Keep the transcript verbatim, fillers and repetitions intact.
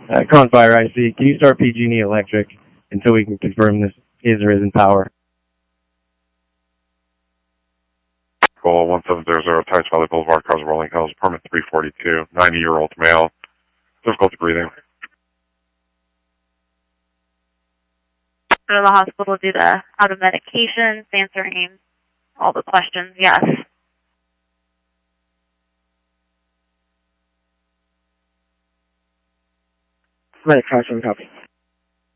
Uh, Confire I C, can you start P G and E Electric until we can confirm this is or isn't power? Goal one seven zero zero, Tice Valley Boulevard, Cars Rolling Hills, permit three forty-two, ninety-year-old male, difficulty breathing. Go to the hospital due to out of medication, answering all the questions, yes. Medic five seven, copy.